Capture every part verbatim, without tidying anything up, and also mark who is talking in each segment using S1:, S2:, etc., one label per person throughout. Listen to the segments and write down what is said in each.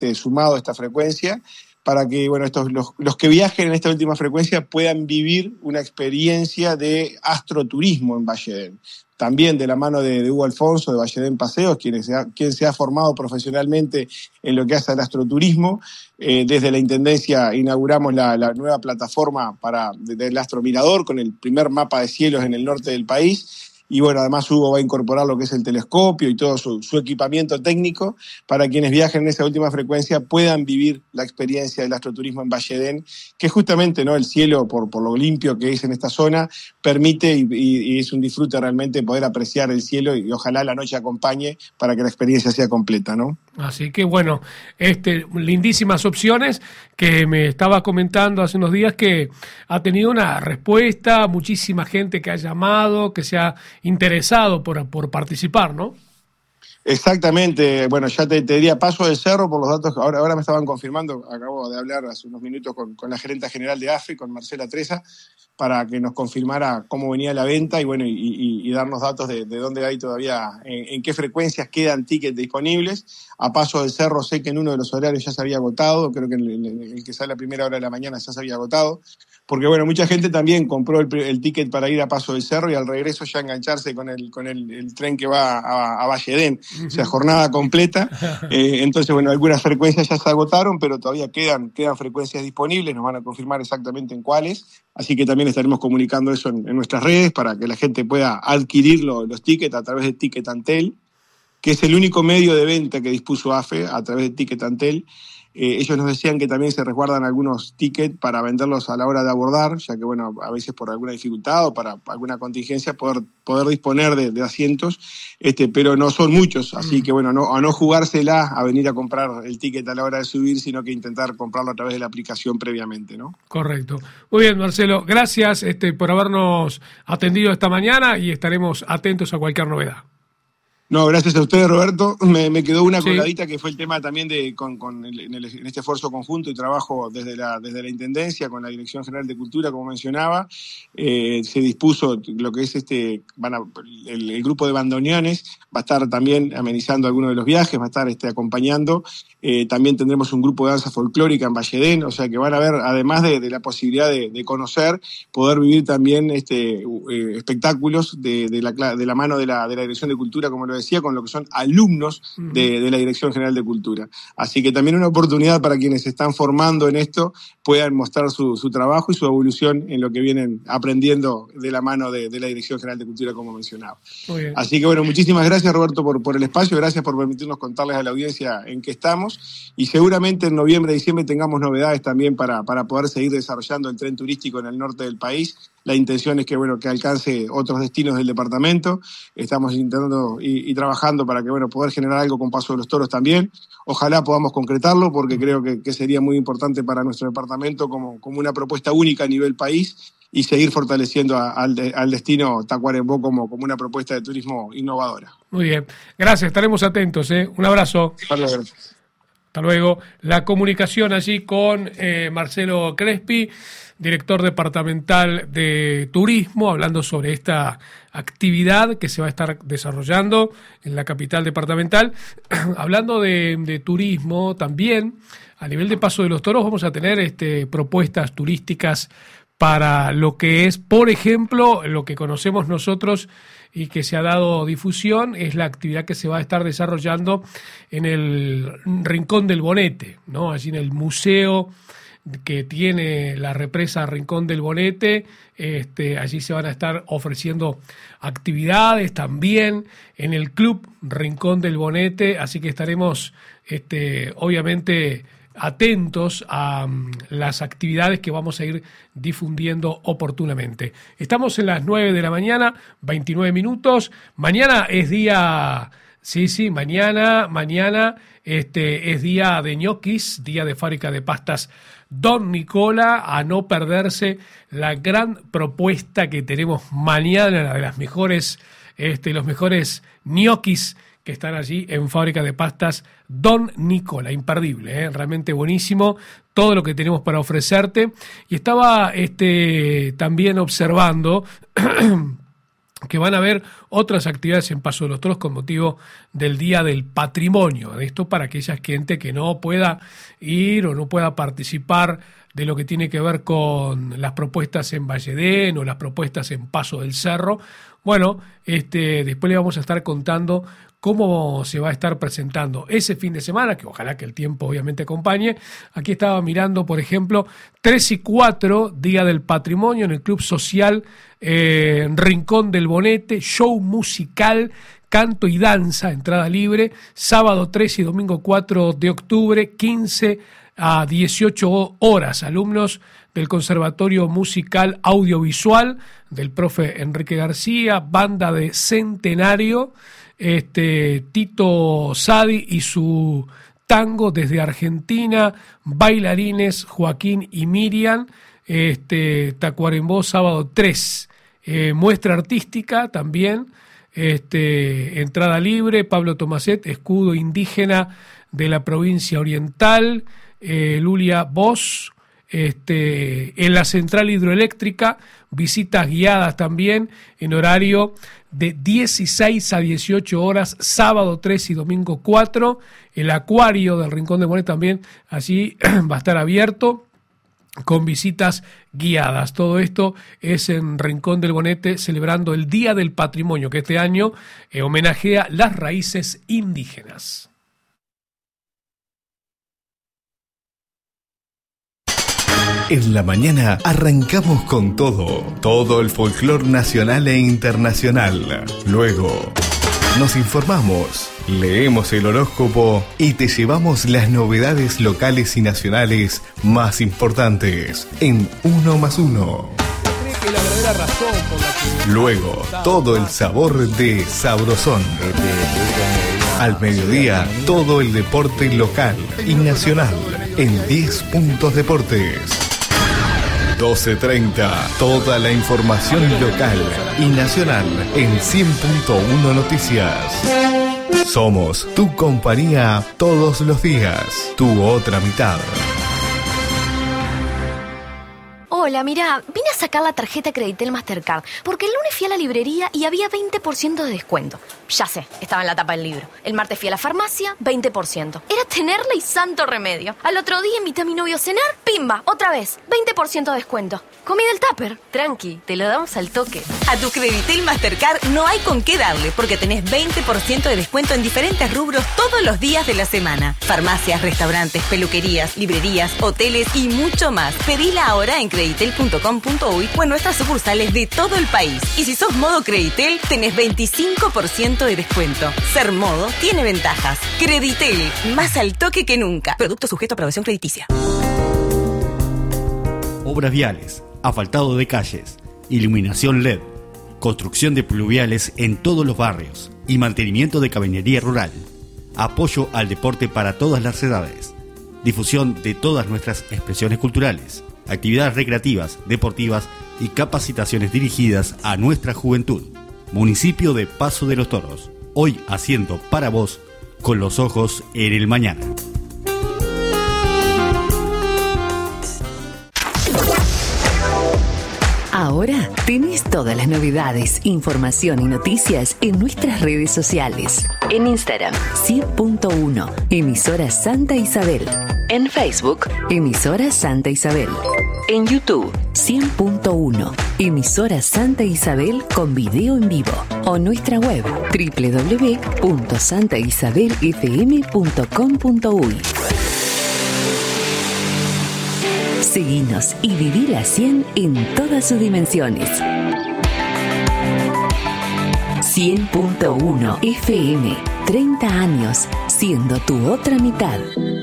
S1: eh, sumado a esta frecuencia, para que bueno, estos, los, los que viajen en esta última frecuencia puedan vivir una experiencia de astroturismo en Valledén. También de la mano de, de Hugo Alfonso, de Valledén Paseos, quien se ha, quien se ha formado profesionalmente en lo que hace al astroturismo. Eh, desde la Intendencia inauguramos la, la nueva plataforma para, de, del Astromirador, con el primer mapa de cielos en el norte del país. Y bueno, además Hugo va a incorporar lo que es el telescopio y todo su, su equipamiento técnico para quienes viajen en esa última frecuencia puedan vivir la experiencia del astroturismo en Valledén, que justamente, ¿no?, el cielo, por, por lo limpio que es en esta zona, permite y, y, y es un disfrute realmente poder apreciar el cielo y, y ojalá la noche acompañe para que la experiencia sea completa, ¿no?
S2: Así que bueno, este, lindísimas opciones que me estaba comentando hace unos días que ha tenido una respuesta, muchísima gente que ha llamado, que se ha interesado por, por participar, ¿no?
S1: Exactamente, bueno, ya te, te diría Paso del Cerro por los datos que ahora, ahora me estaban confirmando, acabo de hablar hace unos minutos con, con la gerenta general de A F E, con Marcela Treza, para que nos confirmara cómo venía la venta y bueno y, y, y darnos datos de, de dónde hay todavía, en, en qué frecuencias quedan tickets disponibles. A Paso del Cerro sé que en uno de los horarios ya se había agotado, creo que en el, en el que sale a primera hora de la mañana ya se había agotado, porque bueno, mucha gente también compró el, el ticket para ir a Paso del Cerro y al regreso ya engancharse con el, con el, el tren que va a, a Valledén, uh-huh. O sea, jornada completa. Eh, entonces, bueno, algunas frecuencias ya se agotaron, pero todavía quedan, quedan frecuencias disponibles, nos van a confirmar exactamente en cuáles, así que también estaremos comunicando eso en, en nuestras redes para que la gente pueda adquirir lo, los tickets a través de Ticket Antel, que es el único medio de venta que dispuso A F E a través de Ticket Antel. Eh, ellos nos decían que también se resguardan algunos tickets para venderlos a la hora de abordar, ya que, bueno, a veces por alguna dificultad o para alguna contingencia poder, poder disponer de, de asientos, este, pero no son muchos, así que, bueno, no, a no jugársela a venir a comprar el ticket a la hora de subir, sino que intentar comprarlo a través de la aplicación previamente, ¿no?
S2: Correcto. Muy bien, Marcelo, gracias este, por habernos atendido esta mañana y estaremos atentos a cualquier novedad.
S1: No, gracias a ustedes, Roberto. Me, me quedó una sí. colgadita que fue el tema también de con, con el, en, el, en este esfuerzo conjunto y trabajo desde la, desde la Intendencia con la Dirección General de Cultura, como mencionaba. Eh, se dispuso lo que es este, van a, el, el grupo de bandoneones, va a estar también amenizando algunos de los viajes, va a estar este, acompañando. Eh, también tendremos un grupo de danza folclórica en Valledén, o sea que van a ver, además de, de la posibilidad de, de conocer, poder vivir también este, eh, espectáculos de, de, la, de la mano de la, de la Dirección de Cultura, como lo decía, con lo que son alumnos de, de la Dirección General de Cultura. Así que también una oportunidad para quienes se están formando en esto, puedan mostrar su, su trabajo y su evolución en lo que vienen aprendiendo de la mano de, de la Dirección General de Cultura, como mencionaba. Muy bien. Así que bueno, muchísimas gracias, Roberto, por, por el espacio, gracias por permitirnos contarles a la audiencia en qué estamos, y seguramente en noviembre, diciembre tengamos novedades también para, para poder seguir desarrollando el tren turístico en el norte del país. La intención es que, bueno, que alcance otros destinos del departamento. Estamos intentando y, y trabajando para que, bueno, poder generar algo con Paso de los Toros también. Ojalá podamos concretarlo, porque creo que, que sería muy importante para nuestro departamento como, como una propuesta única a nivel país y seguir fortaleciendo a, al, de, al destino Tacuarembó como, como una propuesta de turismo innovadora.
S2: Muy bien. Gracias, estaremos atentos, ¿eh? Un abrazo.
S1: Vale.
S2: Hasta luego. La comunicación allí con eh, Marcelo Crespi, director departamental de turismo, hablando sobre esta actividad que se va a estar desarrollando en la capital departamental. Hablando de, de turismo también, a nivel de Paso de los Toros vamos a tener este, propuestas turísticas para lo que es, por ejemplo, lo que conocemos nosotros y que se ha dado difusión, es la actividad que se va a estar desarrollando en el Rincón del Bonete, ¿no? Allí en el museo que tiene la represa Rincón del Bonete, este, allí se van a estar ofreciendo actividades también en el Club Rincón del Bonete, así que estaremos este, obviamente atentos a um, las actividades que vamos a ir difundiendo oportunamente. Estamos en las nueve de la mañana, veintinueve minutos. Mañana es día, sí, sí, mañana, mañana este, es día de ñoquis, día de fábrica de pastas Don Nicola, a no perderse la gran propuesta que tenemos mañana, la de las mejores, este, los mejores ñoquis que están allí en Fábrica de Pastas Don Nicola, imperdible, ¿eh? Realmente buenísimo todo lo que tenemos para ofrecerte. Y estaba este, también observando que van a haber otras actividades en Paso de los Toros con motivo del Día del Patrimonio. Esto para aquella gente que no pueda ir o no pueda participar de lo que tiene que ver con las propuestas en Valledén o las propuestas en Paso del Cerro. Bueno, este, después le vamos a estar contando cómo se va a estar presentando ese fin de semana, que ojalá que el tiempo obviamente acompañe. Aquí estaba mirando, por ejemplo, tres y cuatro, Día del Patrimonio, en el Club Social eh, Rincón del Bonete, show musical, canto y danza, entrada libre, sábado tres y domingo cuatro de octubre, quince a dieciocho horas, alumnos del Conservatorio Musical Audiovisual, del profe Enrique García, banda de Centenario, Este, Tito Sadi y su tango desde Argentina, bailarines Joaquín y Miriam, este, Tacuarembó, sábado tres, eh, muestra artística también, este, entrada libre, Pablo Tomaset, escudo indígena de la provincia oriental, eh, Lulia Bosch, este, en la central hidroeléctrica, visitas guiadas también en horario de dieciséis a dieciocho horas, sábado tres y domingo cuatro, el acuario del Rincón de Bonete también allí va a estar abierto con visitas guiadas. Todo esto es en Rincón del Bonete, celebrando el Día del Patrimonio, que este año eh, homenajea las raíces indígenas.
S3: En la mañana arrancamos con todo, todo el folclore nacional e internacional. Luego nos informamos, leemos el horóscopo y te llevamos las novedades locales y nacionales más importantes en Uno más Uno. Luego, todo el sabor de Sabrosón. Al mediodía, todo el deporte local y nacional en diez Puntos Deportes. doce treinta, toda la información local y nacional en cien punto uno Noticias. Somos tu compañía todos los días, tu otra mitad.
S4: Hola, mirá, vine a sacar la tarjeta Creditel Mastercard porque el lunes fui a la librería y había veinte por ciento de descuento. Ya sé, estaba en la tapa del libro. El martes fui a la farmacia, veinte por ciento. Era tenerla y santo remedio. Al otro día invité a mi novio a cenar, pimba, otra vez, veinte por ciento de descuento. Comí del tupper.
S5: Tranqui, te lo damos al toque. A tu Creditel Mastercard no hay con qué darle porque tenés veinte por ciento de descuento en diferentes rubros todos los días de la semana. Farmacias, restaurantes, peluquerías, librerías, hoteles y mucho más. Pedila ahora en creditel punto com punto uy o en nuestras sucursales de todo el país. Y si sos modo Creditel, tenés veinticinco por ciento de descuento. Ser modo tiene ventajas. Creditel, más al toque que nunca. Producto sujeto a aprobación crediticia.
S6: Obras viales, asfaltado de calles, iluminación L E D, construcción de pluviales en todos los barrios y mantenimiento de cabinería rural. Apoyo al deporte para todas las edades. Difusión de todas nuestras expresiones culturales. Actividades recreativas, deportivas y capacitaciones dirigidas a nuestra juventud. Municipio de Paso de los Toros, hoy haciendo para vos con los ojos en el mañana.
S7: Ahora tenés todas las novedades, información y noticias en nuestras redes sociales. En Instagram, cien punto uno, emisora Santa Isabel. En Facebook, emisora Santa Isabel. En YouTube, cien punto uno, emisora Santa Isabel con video en vivo. O nuestra web, doble u doble u doble u punto santa isabel f m punto com punto uy. Seguinos y viví la cien en todas sus dimensiones. cien punto uno F M, treinta años, siendo tu otra mitad.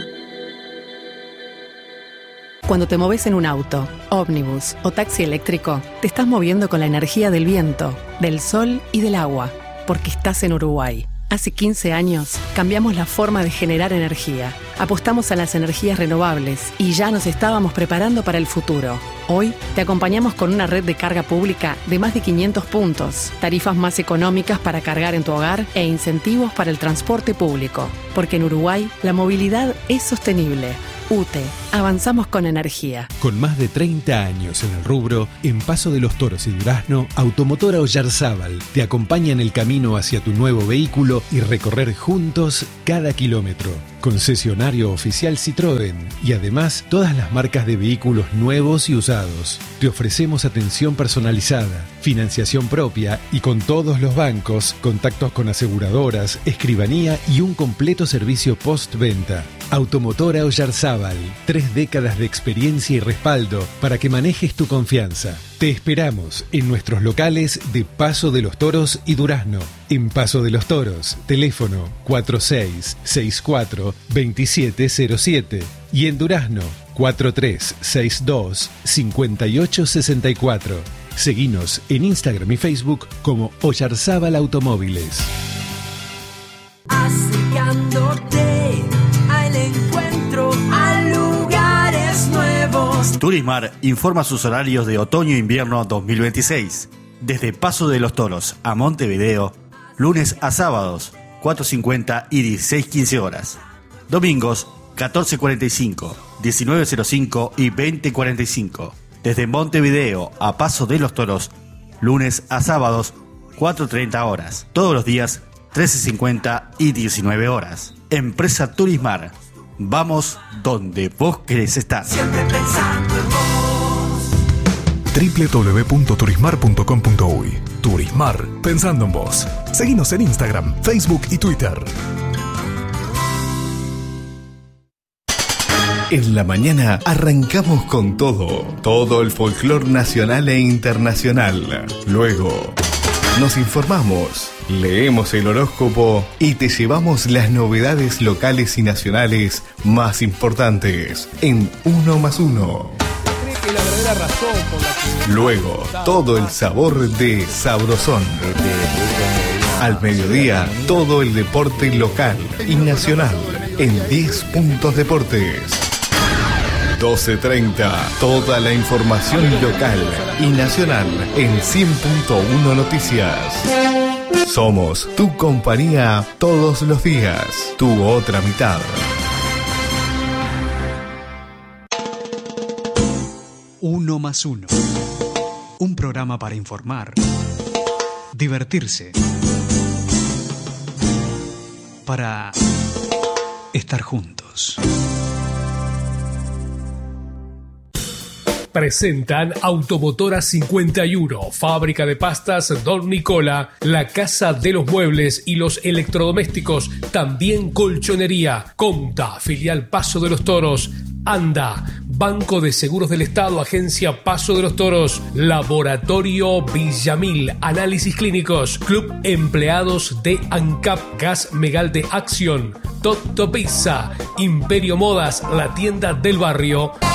S8: Cuando te moves en un auto, ómnibus o taxi eléctrico, te estás moviendo con la energía del viento, del sol y del agua, porque estás en Uruguay. Hace quince años cambiamos la forma de generar energía. Apostamos a las energías renovables y ya nos estábamos preparando para el futuro. Hoy te acompañamos con una red de carga pública de más de quinientos puntos, tarifas más económicas para cargar en tu hogar e incentivos para el transporte público. Porque en Uruguay la movilidad es sostenible. U T E, avanzamos con energía.
S9: Con más de treinta años en el rubro, en Paso de los Toros y Durazno, Automotora Oyarzábal te acompaña en el camino hacia tu nuevo vehículo y recorrer juntos cada kilómetro. Concesionario oficial Citroën y además todas las marcas de vehículos nuevos y usados. Te ofrecemos atención personalizada, financiación propia y con todos los bancos, contactos con aseguradoras, escribanía y un completo servicio postventa. Automotora Oyarzábal, tres décadas de experiencia y respaldo para que manejes tu confianza. Te esperamos en nuestros locales de Paso de los Toros y Durazno. En Paso de los Toros, teléfono cuatro seis seis cuatro, dos siete cero siete y en Durazno cuatro tres seis dos, cinco ocho seis cuatro. Seguinos en Instagram y Facebook como Oyarzábal Automóviles.
S10: Acercándote al encuentro, a lugares nuevos.
S6: Turismar informa sus horarios de otoño-invierno dos mil veintiséis. Desde Paso de los Toros a Montevideo, lunes a sábados, cuatro cincuenta y dieciséis quince horas. Domingos, catorce cuarenta y cinco, diecinueve cero cinco y veinte cuarenta y cinco. Desde Montevideo a Paso de los Toros, lunes a sábados, cuatro treinta horas. Todos los días, trece cincuenta y diecinueve horas. Empresa Turismar. Vamos donde vos querés estar.
S10: Siempre pensando en vos.
S3: doble u doble u doble u punto turismar punto com punto uy. Turismar, pensando en vos. Seguinos en Instagram, Facebook y Twitter. En la mañana arrancamos con todo, todo el folclore nacional e internacional. Luego nos informamos, leemos el horóscopo y te llevamos las novedades locales y nacionales más importantes en Uno más Uno. Luego, todo el sabor de Sabrosón. Al mediodía, todo el deporte local y nacional en diez Puntos Deportes. doce treinta, toda la información local y nacional en cien punto uno Noticias. Somos tu compañía todos los días, tu otra mitad.
S11: Uno más uno. Un programa para informar, divertirse, para estar juntos.
S2: Presentan Automotora cincuenta y uno, fábrica de pastas Don Nicola, la casa de los muebles y los electrodomésticos, también colchonería. Conta, filial Paso de los Toros. Anda, Banco de Seguros del Estado, Agencia Paso de los Toros. Laboratorio Villamil, análisis clínicos. Club Empleados de ANCAP, Gas Megal de Acción. Toto Pizza, Imperio Modas, la tienda del barrio.